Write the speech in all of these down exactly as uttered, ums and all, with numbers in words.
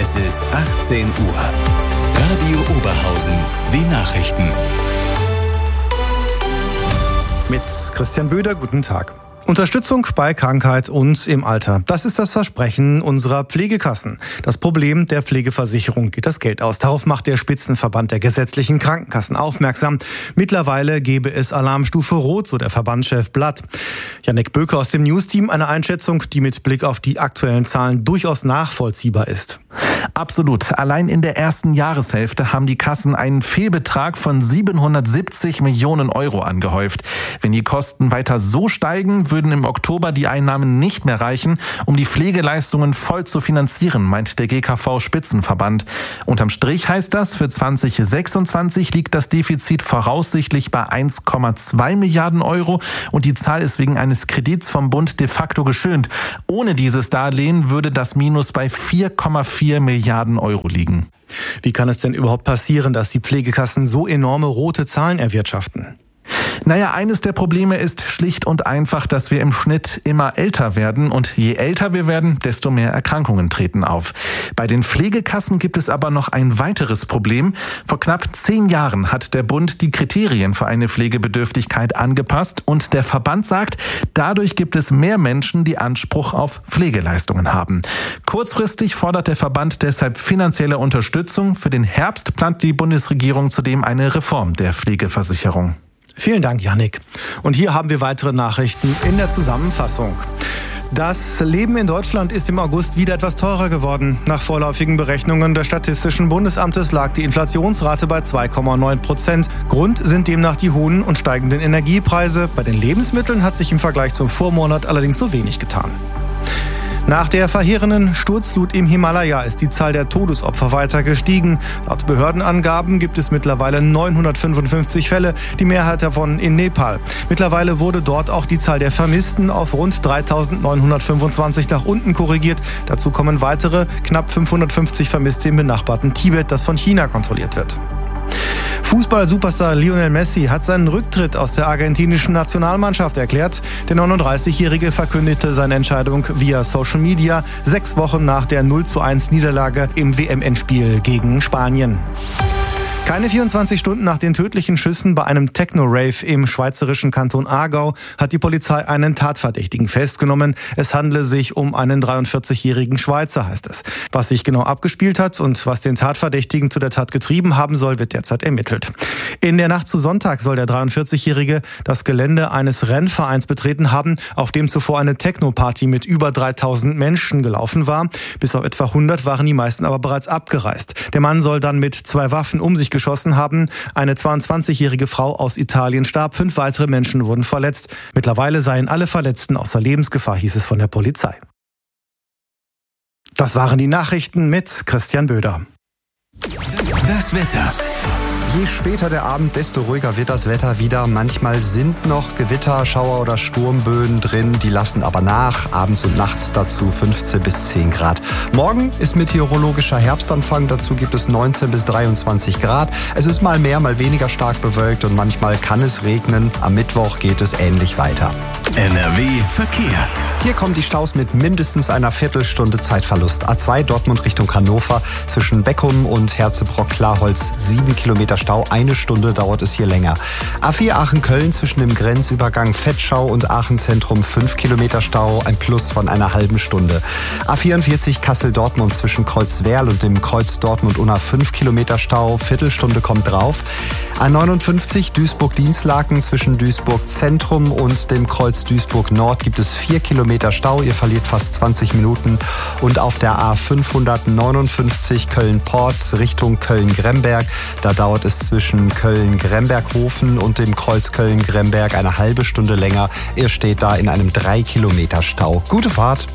Es ist achtzehn Uhr. Radio Oberhausen, die Nachrichten. Mit Christian Böder, guten Tag. Unterstützung bei Krankheit und im Alter. Das ist das Versprechen unserer Pflegekassen. Das Problem der Pflegeversicherung geht das Geld aus. Darauf macht der Spitzenverband der gesetzlichen Krankenkassen aufmerksam. Mittlerweile gebe es Alarmstufe Rot, so der Verbandschef Blatt. Jannik Böke aus dem News-Team, eine Einschätzung, die mit Blick auf die aktuellen Zahlen durchaus nachvollziehbar ist. Absolut. Allein in der ersten Jahreshälfte haben die Kassen einen Fehlbetrag von siebenhundertsiebzig Millionen Euro angehäuft. Wenn die Kosten weiter so steigen, würden im Oktober die Einnahmen nicht mehr reichen, um die Pflegeleistungen voll zu finanzieren, meint der G K V-Spitzenverband. Unterm Strich heißt das, für zwanzig sechsundzwanzig liegt das Defizit voraussichtlich bei eins Komma zwei Milliarden Euro und die Zahl ist wegen eines Kredits vom Bund de facto geschönt. Ohne dieses Darlehen würde das Minus bei vier Komma vier Milliarden Euro liegen. Wie kann es denn überhaupt passieren, dass die Pflegekassen so enorme rote Zahlen erwirtschaften? Naja, eines der Probleme ist schlicht und einfach, dass wir im Schnitt immer älter werden und je älter wir werden, desto mehr Erkrankungen treten auf. Bei den Pflegekassen gibt es aber noch ein weiteres Problem. Vor knapp zehn Jahren hat der Bund die Kriterien für eine Pflegebedürftigkeit angepasst und der Verband sagt, dadurch gibt es mehr Menschen, die Anspruch auf Pflegeleistungen haben. Kurzfristig fordert der Verband deshalb finanzielle Unterstützung. Für den Herbst plant die Bundesregierung zudem eine Reform der Pflegeversicherung. Vielen Dank, Jannik. Und hier haben wir weitere Nachrichten in der Zusammenfassung. Das Leben in Deutschland ist im August wieder etwas teurer geworden. Nach vorläufigen Berechnungen des Statistischen Bundesamtes lag die Inflationsrate bei zwei Komma neun Prozent. Grund sind demnach die hohen und steigenden Energiepreise. Bei den Lebensmitteln hat sich im Vergleich zum Vormonat allerdings so wenig getan. Nach der verheerenden Sturzflut im Himalaya ist die Zahl der Todesopfer weiter gestiegen. Laut Behördenangaben gibt es mittlerweile neunhundertfünfundfünfzig Fälle, die Mehrheit davon in Nepal. Mittlerweile wurde dort auch die Zahl der Vermissten auf rund dreitausendneunhundertfünfundzwanzig nach unten korrigiert. Dazu kommen weitere knapp fünfhundertfünfzig Vermisste im benachbarten Tibet, das von China kontrolliert wird. Fußball-Superstar Lionel Messi hat seinen Rücktritt aus der argentinischen Nationalmannschaft erklärt. Der neununddreißigjährige verkündete seine Entscheidung via Social Media, sechs Wochen nach der null zu eins Niederlage im W M-Endspiel gegen Spanien. Keine vierundzwanzig Stunden nach den tödlichen Schüssen bei einem Techno-Rave im schweizerischen Kanton Aargau hat die Polizei einen Tatverdächtigen festgenommen. Es handle sich um einen dreiundvierzigjährigen Schweizer, heißt es. Was sich genau abgespielt hat und was den Tatverdächtigen zu der Tat getrieben haben soll, wird derzeit ermittelt. In der Nacht zu Sonntag soll der dreiundvierzigjährige das Gelände eines Rennvereins betreten haben, auf dem zuvor eine Techno-Party mit über dreitausend Menschen gelaufen war. Bis auf etwa hundert waren die meisten aber bereits abgereist. Der Mann soll dann mit zwei Waffen um sich geschossen haben. Eine zweiundzwanzigjährige Frau aus Italien starb, fünf weitere Menschen wurden verletzt. Mittlerweile seien alle Verletzten außer Lebensgefahr, hieß es von der Polizei. Das waren die Nachrichten mit Christian Böder. Das Wetter. Je später der Abend, desto ruhiger wird das Wetter wieder. Manchmal sind noch Gewitter, Schauer oder Sturmböen drin, die lassen aber nach. Abends und nachts dazu fünfzehn bis zehn Grad. Morgen ist meteorologischer Herbstanfang, dazu gibt es neunzehn bis dreiundzwanzig Grad. Es ist mal mehr, mal weniger stark bewölkt und manchmal kann es regnen. Am Mittwoch geht es ähnlich weiter. N R W Verkehr. Hier kommen die Staus mit mindestens einer Viertelstunde Zeitverlust. A zwei Dortmund Richtung Hannover zwischen Beckum und Herzebrock-Klarholz sieben Kilometer Stau. Eine Stunde dauert es hier länger. A vier Aachen-Köln zwischen dem Grenzübergang Vetschau und Aachen-Zentrum fünf Kilometer Stau. Ein Plus von einer halben Stunde. A vierundvierzig Kassel-Dortmund zwischen Kreuzwerl und dem Kreuz Dortmund-Unna fünf Kilometer Stau. Viertelstunde kommt drauf. A neunundfünfzig Duisburg-Dienstlaken zwischen Duisburg-Zentrum und dem Kreuz Duisburg-Nord gibt es vier Kilometer Stau. Ihr verliert fast zwanzig Minuten. Und auf der A fünfhundertneunundfünfzig Köln-Porz Richtung Köln-Gremberg, da dauert es zwischen Köln-Gremberg-Hofen und dem Kreuz Köln-Gremberg eine halbe Stunde länger. Ihr steht da in einem drei Kilometer Stau. Gute Fahrt!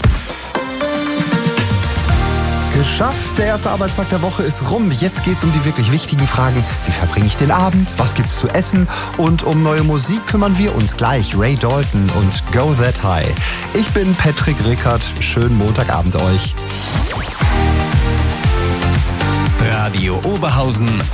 Geschafft, der erste Arbeitstag der Woche ist rum. Jetzt geht's um die wirklich wichtigen Fragen. Wie verbringe ich den Abend? Was gibt's zu essen? Und um neue Musik kümmern wir uns gleich. Ray Dalton und Go That High. Ich bin Patrick Rickert. Schönen Montagabend euch. Radio Oberhausen.